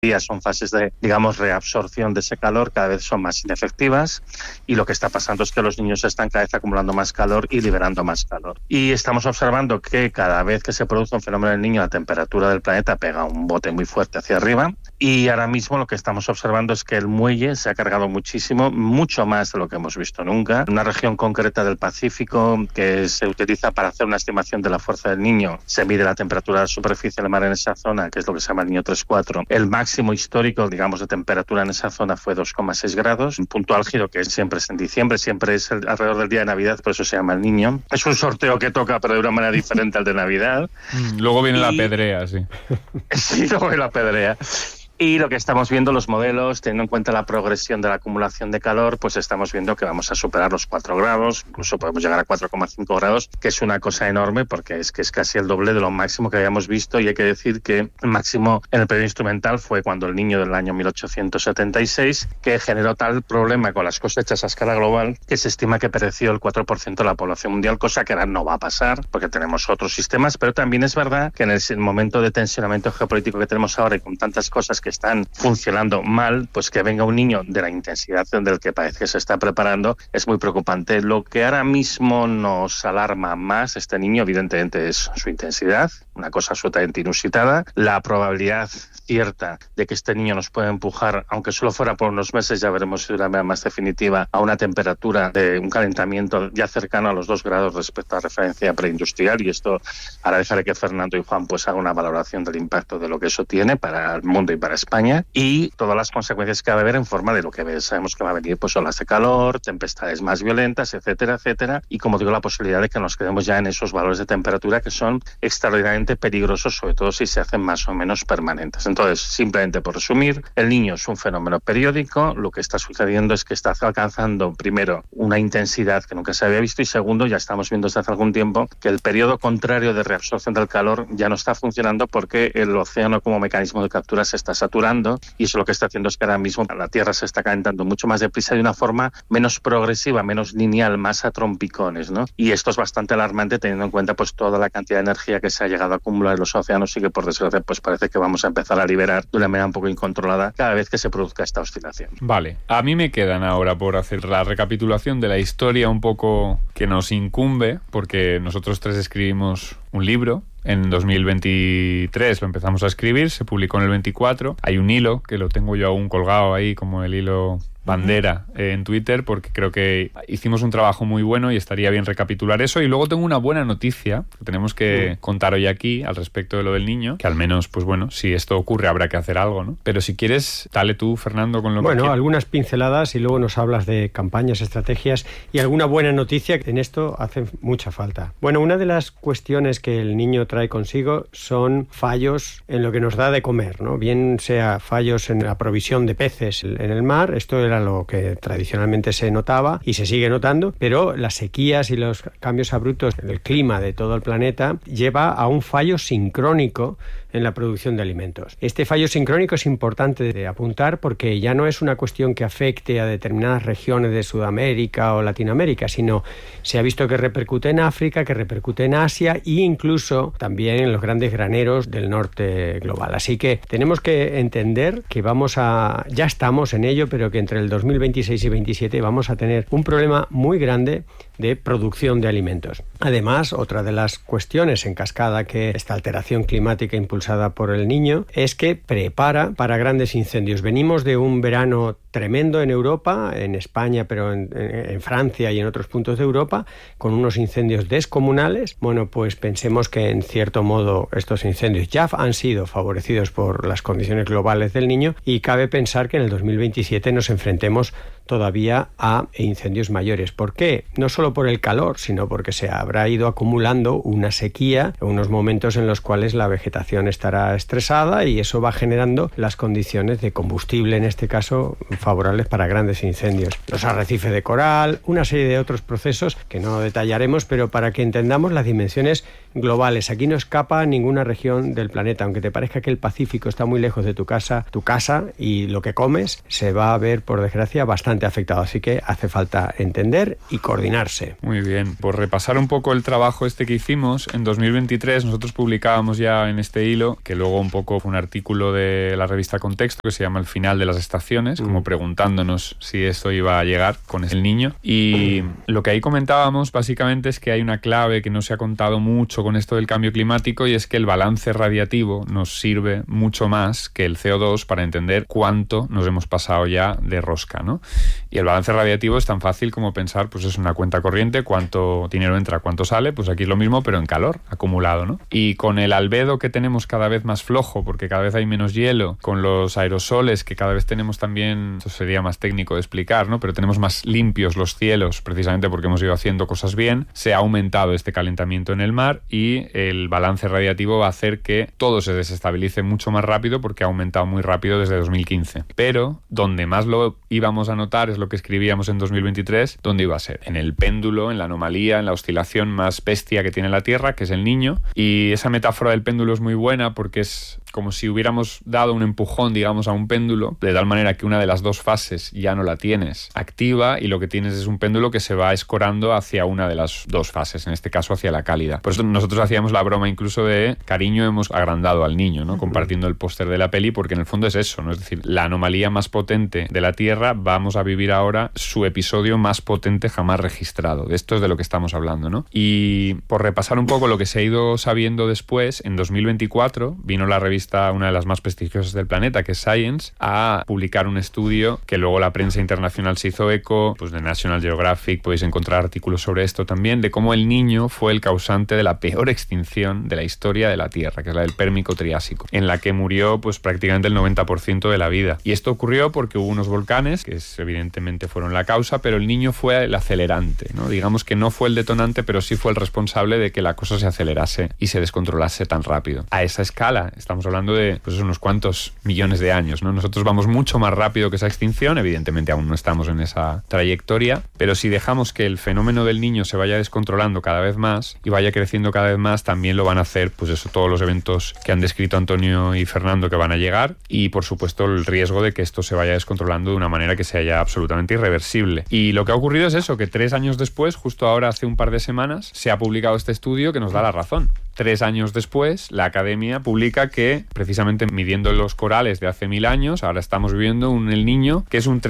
son fases de, digamos, reabsorción de ese calor, cada vez son más inefectivas, y lo que está pasando es que los niños están cada vez acumulando más calor y liberando más calor. Y estamos observando que cada vez que se produce un fenómeno del Niño, la temperatura del planeta pega un bote muy fuerte hacia arriba, y ahora mismo lo que estamos observando es que el muelle se ha cargado muchísimo, mucho más de lo que hemos visto nunca. Una región concreta del Pacífico que se utiliza para hacer una estimación de la fuerza del Niño, se mide la temperatura de la superficie del mar en esa zona, que es lo que se llama el Niño 3,4. El máximo histórico, digamos, de temperatura en esa zona fue 2,6 grados. Un punto álgido que siempre es en diciembre, siempre es alrededor del día de Navidad, por eso se llama el Niño. Es un sorteo que toca, pero de una manera diferente al de Navidad. Luego viene la pedrea, sí. Sí, luego viene la pedrea. Y lo que estamos viendo, los modelos, teniendo en cuenta la progresión de la acumulación de calor, pues estamos viendo que vamos a superar los 4 grados, incluso podemos llegar a 4,5 grados, que es una cosa enorme porque es casi el doble de lo máximo que habíamos visto, y hay que decir que el máximo en el periodo instrumental fue cuando el Niño del año 1876, que generó tal problema con las cosechas a escala global que se estima que pereció el 4% de la población mundial, cosa que ahora no va a pasar porque tenemos otros sistemas, pero también es verdad que en el momento de tensionamiento geopolítico que tenemos ahora y con tantas cosas que están funcionando mal, pues que venga un niño de la intensidad del que parece que se está preparando es muy preocupante. Lo que ahora mismo nos alarma más este niño, evidentemente, es su intensidad, una cosa absolutamente inusitada, la probabilidad cierta de que este niño nos pueda empujar, aunque solo fuera por unos meses, ya veremos de una manera más definitiva, a una temperatura de un calentamiento ya cercano a los 2 grados respecto a la referencia preindustrial, y esto ahora dejaré que Fernando y Juan pues hagan una valoración del impacto de lo que eso tiene para el mundo y para España, y todas las consecuencias que va a haber en forma de lo que sabemos que va a venir, pues olas de calor, tempestades más violentas, etcétera, etcétera, y como digo, la posibilidad de que nos quedemos ya en esos valores de temperatura que son extraordinariamente peligrosos, sobre todo si se hacen más o menos permanentes. Entonces, simplemente por resumir, el Niño es un fenómeno periódico, lo que está sucediendo es que está alcanzando, primero, una intensidad que nunca se había visto, y segundo, ya estamos viendo desde hace algún tiempo que el periodo contrario de reabsorción del calor ya no está funcionando porque el océano como mecanismo de captura se está saturando, y eso lo que está haciendo es que ahora mismo la Tierra se está calentando mucho más deprisa de una forma menos progresiva, menos lineal, más a trompicones, ¿no? Y esto es bastante alarmante teniendo en cuenta pues toda la cantidad de energía que se ha llegado a acumular en los océanos y que por desgracia pues parece que vamos a empezar a liberar de una manera un poco incontrolada cada vez que se produzca esta oscilación. Vale, a mí me quedan ahora por hacer la recapitulación de la historia un poco que nos incumbe, porque nosotros tres escribimos un libro. En 2023 lo empezamos a escribir, se publicó en el 24. Hay un hilo que lo tengo yo aún colgado ahí, como el hilo bandera en Twitter, porque creo que hicimos un trabajo muy bueno y estaría bien recapitular eso. Y luego tengo una buena noticia que tenemos que contar hoy aquí al respecto de lo del Niño, que al menos, pues bueno, si esto ocurre habrá que hacer algo, ¿no? Pero si quieres, dale tú, Fernando, con lo que quieras. Bueno, algunas pinceladas y luego nos hablas de campañas, estrategias y alguna buena noticia, que en esto hace mucha falta. Bueno, una de las cuestiones que el Niño trae consigo son fallos en lo que nos da de comer, ¿no? Bien sea fallos en la provisión de peces en el mar, esto era lo que tradicionalmente se notaba y se sigue notando, pero las sequías y los cambios abruptos del clima de todo el planeta lleva a un fallo sincrónico en la producción de alimentos. Este fallo sincrónico es importante de apuntar porque ya no es una cuestión que afecte a determinadas regiones de Sudamérica o Latinoamérica, sino se ha visto que repercute en África, que repercute en Asia e incluso también en los grandes graneros del norte global. Así que tenemos que entender que ya estamos en ello, pero que entre el 2026 y 2027 vamos a tener un problema muy grande de producción de alimentos. Además, otra de las cuestiones en cascada que esta alteración climática impulsada por el Niño es que prepara para grandes incendios. Venimos de un verano tremendo en Europa, en España, pero en Francia y en otros puntos de Europa, con unos incendios descomunales. Bueno, pues pensemos que en cierto modo estos incendios ya han sido favorecidos por las condiciones globales del Niño y cabe pensar que en el 2027 nos enfrentemos todavía a incendios mayores. ¿Por qué? No solo por el calor, sino porque se habrá ido acumulando una sequía, unos momentos en los cuales la vegetación estará estresada y eso va generando las condiciones de combustible, en este caso, favorables para grandes incendios. Los arrecifes de coral, una serie de otros procesos que no detallaremos, pero para que entendamos las dimensiones globales. Aquí no escapa ninguna región del planeta, aunque te parezca que el Pacífico está muy lejos de tu casa y lo que comes se va a ver, por desgracia, bastante afectado. Así que hace falta entender y coordinarse. Muy bien. Por repasar un poco el trabajo que hicimos, en 2023 nosotros publicábamos ya en este hilo, que luego un poco fue un artículo de la revista Contexto que se llama El final de las estaciones, como preguntándonos si esto iba a llegar con el niño. Y lo que ahí comentábamos básicamente es que hay una clave que no se ha contado mucho con esto del cambio climático, y es que el balance radiativo nos sirve mucho más que el CO2 para entender cuánto nos hemos pasado ya de rosca, ¿no? Y el balance radiativo es tan fácil como pensar, pues es una cuenta corriente, cuánto dinero entra, cuánto sale, pues aquí es lo mismo, pero en calor acumulado, ¿no? Y con el albedo que tenemos cada vez más flojo, porque cada vez hay menos hielo, con los aerosoles que cada vez tenemos también, esto sería más técnico de explicar, ¿no? Pero tenemos más limpios los cielos, precisamente porque hemos ido haciendo cosas bien, se ha aumentado este calentamiento en el mar, y el balance radiativo va a hacer que todo se desestabilice mucho más rápido, porque ha aumentado muy rápido desde 2015. Pero donde más lo íbamos a notar es lo que escribíamos en 2023, ¿dónde iba a ser? En el péndulo, en la anomalía, en la oscilación más bestia que tiene la Tierra, que es el Niño. Y esa metáfora del péndulo es muy buena porque es como si hubiéramos dado un empujón, digamos, a un péndulo, de tal manera que una de las dos fases ya no la tienes activa, y lo que tienes es un péndulo que se va escorando hacia una de las dos fases, en este caso hacia la cálida. Por eso nosotros hacíamos la broma incluso de cariño, hemos agrandado al niño, ¿no? Compartiendo el póster de la peli, porque en el fondo es eso, ¿no? Es decir, la anomalía más potente de la Tierra, vamos a vivir ahora su episodio más potente jamás registrado. De esto es de lo que estamos hablando, ¿no? Y por repasar un poco lo que se ha ido sabiendo después, en 2024 vino la revista, una de las más prestigiosas del planeta, que es Science, a publicar un estudio que luego la prensa internacional se hizo eco, pues de National Geographic podéis encontrar artículos sobre esto también, de cómo el Niño fue el causante de la peor extinción de la historia de la Tierra, que es la del Pérmico-Triásico, en la que murió pues prácticamente el 90% de la vida. Y esto ocurrió porque hubo unos volcanes, que evidentemente fueron la causa, pero el Niño fue el acelerante, ¿no? Digamos que no fue el detonante, pero sí fue el responsable de que la cosa se acelerase y se descontrolase tan rápido. A esa escala, estamos hablando de pues unos cuantos millones de años, ¿no? Nosotros vamos mucho más rápido que esa extinción, evidentemente aún no estamos en esa trayectoria, pero si dejamos que el fenómeno del Niño se vaya descontrolando cada vez más y vaya creciendo cada vez más, también lo van a hacer, pues eso, todos los eventos que han descrito Antonio y Fernando que van a llegar, y por supuesto el riesgo de que esto se vaya descontrolando de una manera que sea ya absolutamente irreversible. Y lo que ha ocurrido es eso, que 3 años después, justo ahora hace un par de semanas, se ha publicado este estudio que nos da la razón. 3 años después, la Academia publica que, precisamente midiendo los corales de hace 1000 años, ahora estamos viviendo un El Niño que es un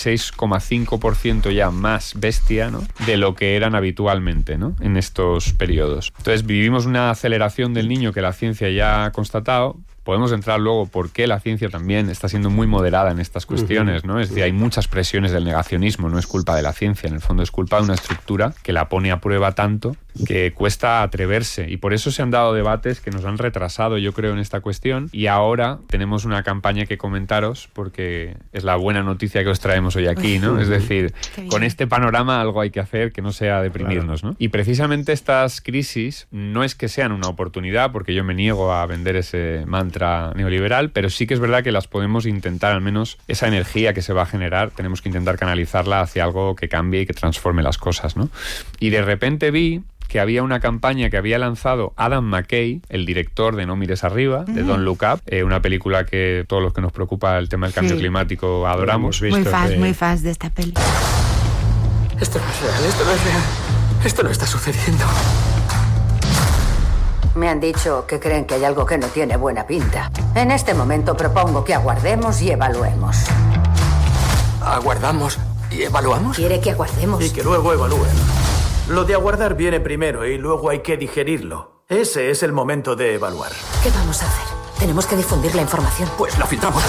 36,5% ya más bestia, ¿no?, de lo que eran habitualmente, ¿no?, en estos periodos. Entonces vivimos una aceleración del Niño que la ciencia ya ha constatado. Podemos entrar luego por qué la ciencia también está siendo muy moderada en estas cuestiones, ¿no? Es decir, hay muchas presiones del negacionismo, no es culpa de la ciencia, en el fondo es culpa de una estructura que la pone a prueba tanto que cuesta atreverse, y por eso se han dado debates que nos han retrasado, yo creo, en esta cuestión, y ahora tenemos una campaña que comentaros porque es la buena noticia que os traemos hoy aquí, ¿no? Es decir, con este panorama algo hay que hacer que no sea deprimirnos, ¿no? Y precisamente estas crisis no es que sean una oportunidad, porque yo me niego a vender ese mantra neoliberal, pero sí que es verdad que las podemos intentar, al menos esa energía que se va a generar, tenemos que intentar canalizarla hacia algo que cambie y que transforme las cosas, ¿no? Y de repente vi que había una campaña que había lanzado Adam McKay, el director de No mires arriba, de Don't Look Up, una película que todos los que nos preocupa el tema del cambio climático adoramos. Muy fans de esta peli. Esto no es real, esto no es real. Esto no está sucediendo. Me han dicho que creen que hay algo que no tiene buena pinta. En este momento propongo que aguardemos y evaluemos. ¿Aguardamos y evaluamos? Quiere que aguardemos. Y que luego evalúen. Lo de aguardar viene primero y luego hay que digerirlo. Ese es el momento de evaluar. ¿Qué vamos a hacer? Tenemos que difundir la información. Pues la filtramos.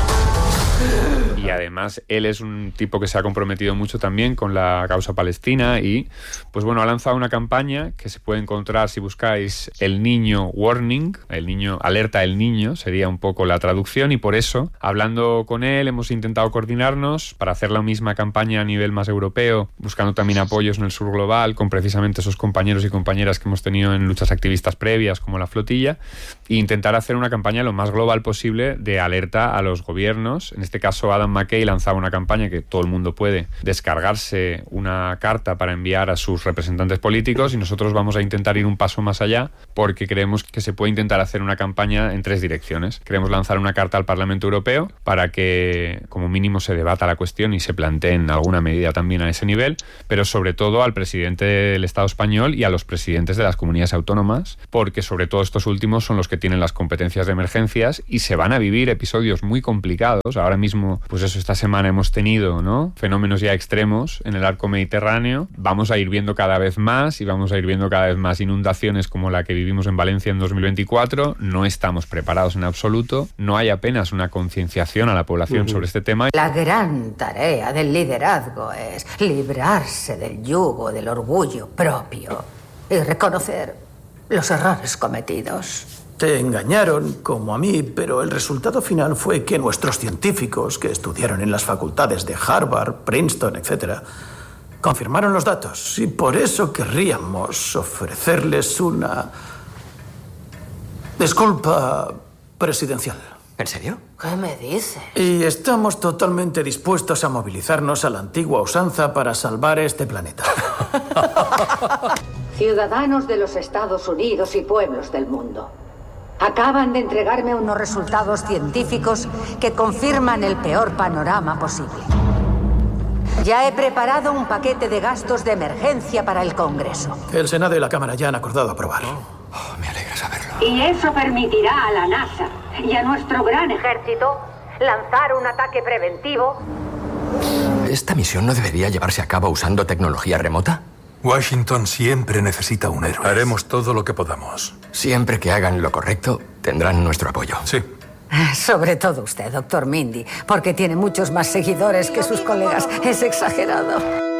Y además él es un tipo que se ha comprometido mucho también con la causa palestina y, pues bueno, ha lanzado una campaña que se puede encontrar si buscáis El Niño Warning, el niño, alerta El Niño, sería un poco la traducción, y por eso, hablando con él, hemos intentado coordinarnos para hacer la misma campaña a nivel más europeo, buscando también apoyos en el sur global, con precisamente esos compañeros y compañeras que hemos tenido en luchas activistas previas, como la Flotilla, e intentar hacer una campaña lo más global posible de alerta a los gobiernos, en este caso Adam McKay lanzaba una campaña que todo el mundo puede descargarse una carta para enviar a sus representantes políticos, y nosotros vamos a intentar ir un paso más allá porque creemos que se puede intentar hacer una campaña en 3 direcciones. Queremos lanzar una carta al Parlamento Europeo para que como mínimo se debata la cuestión y se plantee en alguna medida también a ese nivel, pero sobre todo al presidente del Estado español y a los presidentes de las comunidades autónomas, porque sobre todo estos últimos son los que tienen las competencias de emergencias y se van a vivir episodios muy complicados. Ahora mismo, pues eso, esta semana hemos tenido, ¿no?, fenómenos ya extremos en el arco mediterráneo. Vamos a ir viendo cada vez más y vamos a ir viendo cada vez más inundaciones como la que vivimos en Valencia en 2024. No estamos preparados en absoluto. No hay apenas una concienciación a la población sobre este tema. La gran tarea del liderazgo es librarse del yugo del orgullo propio y reconocer los errores cometidos. Te engañaron, como a mí, pero el resultado final fue que nuestros científicos, que estudiaron en las facultades de Harvard, Princeton, etc., confirmaron los datos. Y por eso querríamos ofrecerles una disculpa presidencial. ¿En serio? ¿Qué me dices? Y estamos totalmente dispuestos a movilizarnos a la antigua usanza para salvar este planeta. Ciudadanos de los Estados Unidos y pueblos del mundo, acaban de entregarme unos resultados científicos que confirman el peor panorama posible. Ya he preparado un paquete de gastos de emergencia para el Congreso. El Senado y la Cámara ya han acordado aprobarlo. Me alegra saberlo. Y eso permitirá a la NASA y a nuestro gran ejército lanzar un ataque preventivo. ¿Esta misión no debería llevarse a cabo usando tecnología remota? Washington siempre necesita un héroe. Haremos todo lo que podamos. Siempre que hagan lo correcto, tendrán nuestro apoyo. Sí. Sobre todo usted, doctor Mindy, porque tiene muchos más seguidores que sus colegas. Es exagerado.